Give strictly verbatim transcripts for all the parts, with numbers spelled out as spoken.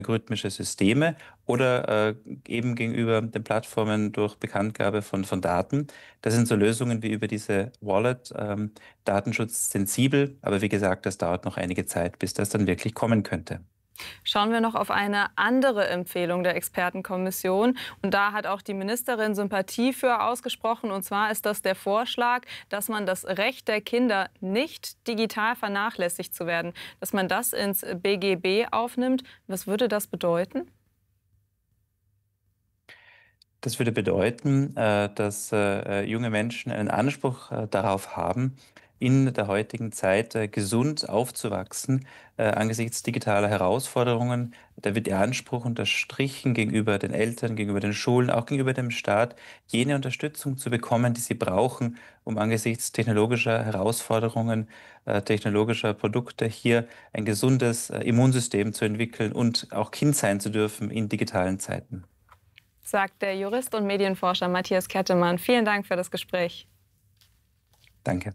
algorithmische Systeme oder äh, eben gegenüber den Plattformen durch Bekanntgabe von, von Daten. Das sind so Lösungen wie über diese Wallet, ähm, datenschutzsensibel, aber wie gesagt, das dauert noch einige Zeit, bis das dann wirklich kommen könnte. Schauen wir noch auf eine andere Empfehlung der Expertenkommission. Und da hat auch die Ministerin Sympathie für ausgesprochen. Und zwar ist das der Vorschlag, dass man das Recht der Kinder, nicht digital vernachlässigt zu werden, dass man das ins B G B aufnimmt. Was würde das bedeuten? Das würde bedeuten, äh, dass äh, junge Menschen einen Anspruch äh, darauf haben, in der heutigen Zeit äh, gesund aufzuwachsen äh, angesichts digitaler Herausforderungen. Da wird der Anspruch unterstrichen gegenüber den Eltern, gegenüber den Schulen, auch gegenüber dem Staat, jene Unterstützung zu bekommen, die sie brauchen, um angesichts technologischer Herausforderungen, äh, technologischer Produkte hier ein gesundes äh, Immunsystem zu entwickeln und auch Kind sein zu dürfen in digitalen Zeiten. Sagt der Jurist und Medienforscher Matthias Kettemann. Vielen Dank für das Gespräch. Danke.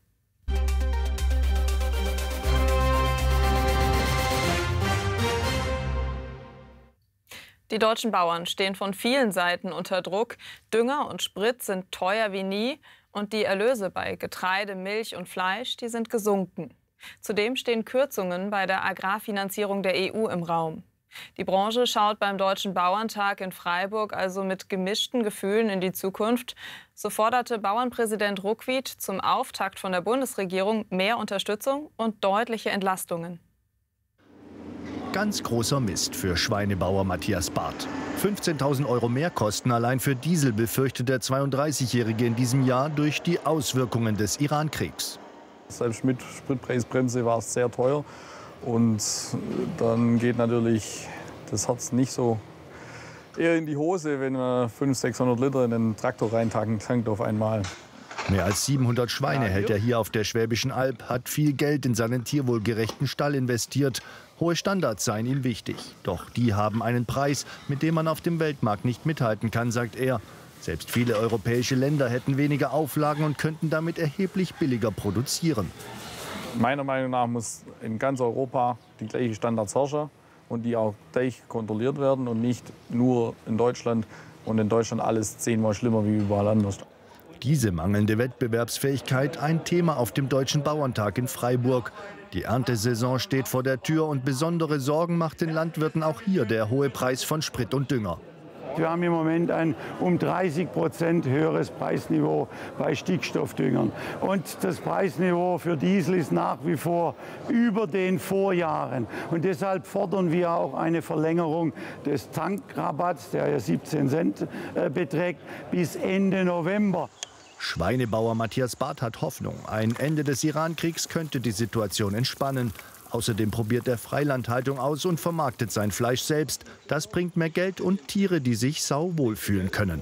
Die deutschen Bauern stehen von vielen Seiten unter Druck. Dünger und Sprit sind teuer wie nie und die Erlöse bei Getreide, Milch und Fleisch, die sind gesunken. Zudem stehen Kürzungen bei der Agrarfinanzierung der E U im Raum. Die Branche schaut beim Deutschen Bauerntag in Freiburg also mit gemischten Gefühlen in die Zukunft. So forderte Bauernpräsident Ruckwied zum Auftakt von der Bundesregierung mehr Unterstützung und deutliche Entlastungen. Ganz großer Mist für Schweinebauer Matthias Barth. fünfzehntausend Euro Mehrkosten allein für Diesel befürchtet der zweiunddreißigjährige in diesem Jahr durch die Auswirkungen des Iran-Kriegs. Selbst mit Spritpreisbremse war es sehr teuer. Und dann geht natürlich das Herz nicht so eher in die Hose, wenn man fünfhundert, sechshundert Liter in den Traktor reintankt auf einmal. Mehr als siebenhundert Schweine hält er hier auf der Schwäbischen Alb, hat viel Geld in seinen tierwohlgerechten Stall investiert. Hohe Standards seien ihm wichtig. Doch die haben einen Preis, mit dem man auf dem Weltmarkt nicht mithalten kann, sagt er. Selbst viele europäische Länder hätten weniger Auflagen und könnten damit erheblich billiger produzieren. Meiner Meinung nach muss in ganz Europa die gleichen Standards herrschen und die auch gleich kontrolliert werden und nicht nur in Deutschland und in Deutschland alles zehnmal schlimmer wie überall anders. Diese mangelnde Wettbewerbsfähigkeit ein Thema auf dem Deutschen Bauerntag in Freiburg. Die Erntesaison steht vor der Tür und besondere Sorgen macht den Landwirten auch hier der hohe Preis von Sprit und Dünger. Wir haben im Moment ein um dreißig Prozent höheres Preisniveau bei Stickstoffdüngern. Und das Preisniveau für Diesel ist nach wie vor über den Vorjahren. Und deshalb fordern wir auch eine Verlängerung des Tankrabatts, der ja siebzehn Cent äh, beträgt, bis Ende November. Schweinebauer Matthias Barth hat Hoffnung. Ein Ende des Iran-Kriegs könnte die Situation entspannen. Außerdem probiert er Freilandhaltung aus und vermarktet sein Fleisch selbst. Das bringt mehr Geld und Tiere, die sich sauwohl fühlen können.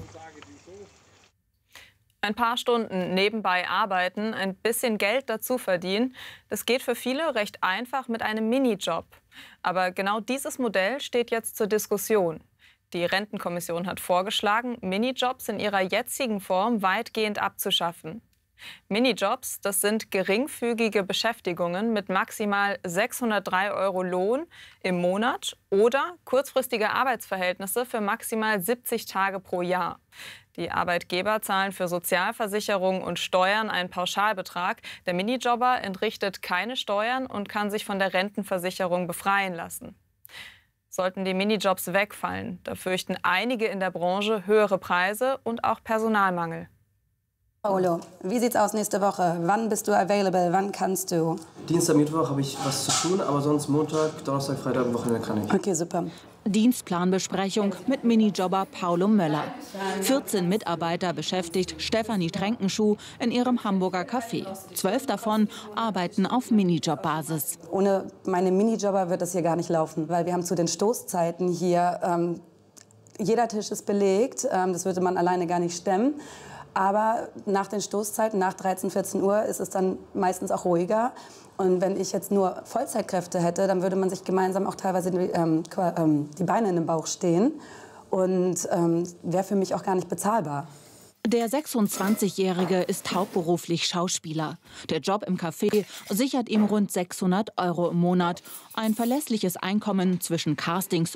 Ein paar Stunden nebenbei arbeiten, ein bisschen Geld dazu verdienen, das geht für viele recht einfach mit einem Minijob. Aber genau dieses Modell steht jetzt zur Diskussion. Die Rentenkommission hat vorgeschlagen, Minijobs in ihrer jetzigen Form weitgehend abzuschaffen. Minijobs, das sind geringfügige Beschäftigungen mit maximal sechshundertdrei Euro Lohn im Monat oder kurzfristige Arbeitsverhältnisse für maximal siebzig Tage pro Jahr. Die Arbeitgeber zahlen für Sozialversicherung und Steuern einen Pauschalbetrag. Der Minijobber entrichtet keine Steuern und kann sich von der Rentenversicherung befreien lassen. Sollten die Minijobs wegfallen, da fürchten einige in der Branche höhere Preise und auch Personalmangel. Paolo, wie sieht's aus nächste Woche? Wann bist du available? Wann kannst du? Dienstag, Mittwoch habe ich was zu tun, aber sonst Montag, Donnerstag, Freitag, Wochenende kann ich. Okay, super. Dienstplanbesprechung mit Minijobber Paulo Möller. vierzehn Mitarbeiter beschäftigt Stefanie Trenkenschuh in ihrem Hamburger Café. Zwölf davon arbeiten auf Minijobbasis. Ohne meine Minijobber wird das hier gar nicht laufen, weil wir haben zu den Stoßzeiten hier, ähm, jeder Tisch ist belegt, ähm, das würde man alleine gar nicht stemmen. Aber nach den Stoßzeiten, nach dreizehn, vierzehn Uhr, ist es dann meistens auch ruhiger. Und wenn ich jetzt nur Vollzeitkräfte hätte, dann würde man sich gemeinsam auch teilweise die, ähm, die Beine in den Bauch stehen. Und ähm, wäre für mich auch gar nicht bezahlbar. Der sechsundzwanzigjährige ist hauptberuflich Schauspieler. Der Job im Café sichert ihm rund sechshundert Euro im Monat. Ein verlässliches Einkommen zwischen Castings